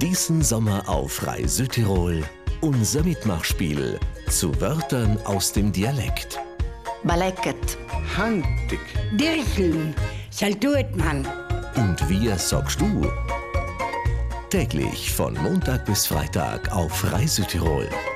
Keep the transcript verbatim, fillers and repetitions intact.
Diesen Sommer auf Rai Südtirol unser Mitmachspiel zu Wörtern aus dem Dialekt. Balecket, Handig, Dircheln, soll tut man. Und wie sagst du? Täglich von Montag bis Freitag auf Rai Südtirol.